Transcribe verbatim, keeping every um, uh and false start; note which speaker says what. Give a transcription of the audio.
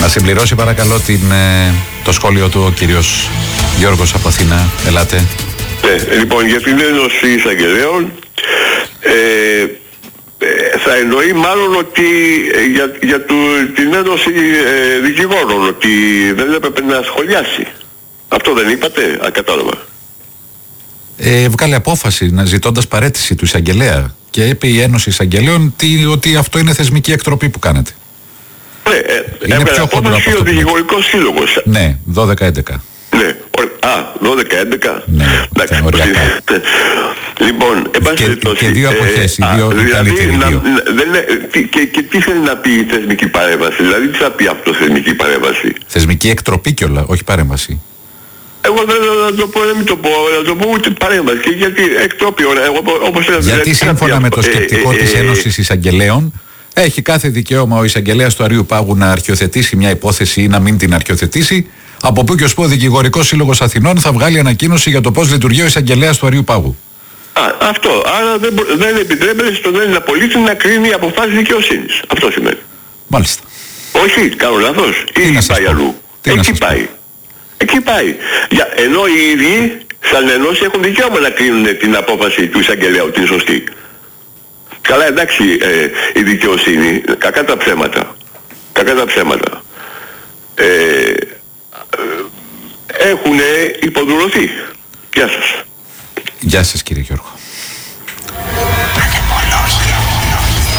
Speaker 1: συμπληρώσει παρακαλώ την, ε, το σχόλιο του ο κύριος Γιώργος από Αθήνα. Ελάτε.
Speaker 2: Ναι, λοιπόν, για την Ένωση Εισαγγελέων ε, ε, θα εννοεί μάλλον ότι ε, για, για του, την Ένωση ε, Δικηγόρων ότι δεν έπρεπε να σχολιάσει. Αυτό δεν είπατε, ακατάλαβα.
Speaker 1: Ε, βγάλε απόφαση να ζητώντας παραίτηση του εισαγγελέα και είπε η Ένωση Εισαγγελέων τι, ότι αυτό είναι θεσμική εκτροπή που κάνετε.
Speaker 2: Ναι, ε, έβγαλε απόφαση ο Δικηγορικός Σύλλογος.
Speaker 1: Ναι, δώδεκα έντεκα.
Speaker 2: Ναι, α, δώδεκα έντεκα.
Speaker 1: Ναι,
Speaker 2: λοιπόν,
Speaker 1: και, και δύο αποχές, οι δύο
Speaker 2: δηλαδή, και, και τι θέλει να πει η θεσμική παρέμβαση, δηλαδή τι θα πει αυτό θεσμική παρέμβαση.
Speaker 1: Θεσμική εκτροπή κιόλα, όχι παρέμβαση.
Speaker 2: Εγώ δεν θα το πω, δεν μην το πω, θα το πω ούτε παρέμβαση, γιατί εκτροπή, όπως έλεγα.
Speaker 1: Γιατί σύμφωνα με το σκεπτικό της Ένωσης Εισαγγελέων, έχει κάθε δικαίωμα ο εισαγγελέας του Αρείου Πάγου να αρχιοθετήσει μια υπόθεση ή να μην την αρχιοθετήσει. Από πού και ως πού ο Δικηγορικός Σύλλογος Αθηνών θα βγάλει ανακοίνωση για το πώς λειτουργεί ο εισαγγελέας του Αρείου Πάγου.
Speaker 2: Α, αυτό. Άρα δεν, δεν επιτρέπεται στον Έλληνα πολίτη να κρίνει αποφάσεις δικαιοσύνης. Αυτό σημαίνει.
Speaker 1: Μάλιστα.
Speaker 2: Όχι, κάνω λάθος. Ή πάει αλλού. Εκεί πάει. Εκεί πάει. Για, ενώ οι ίδιοι σαν ενώσεις έχουν δικαίωμα να κρίνουν την απόφαση του εισαγγελέου, την σωστή. Καλά, εντάξει, ε, η δικαιοσύνη, κακά τα ψέματα. Κακά τα ψέματα. Ε, έχουν υποδουλωθεί. Γεια σας.
Speaker 1: Γεια σας κύριε Γιώργο.